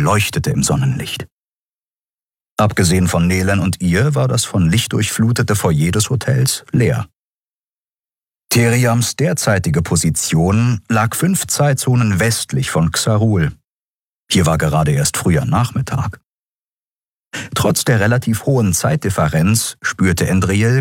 leuchtete im Sonnenlicht. Abgesehen von Nelen und ihr war das von Licht durchflutete Foyer des Hotels leer. Theriams derzeitige Position lag 5 Zeitzonen westlich von Xarul. Hier war gerade erst früher Nachmittag. Trotz der relativ hohen Zeitdifferenz spürte Endriel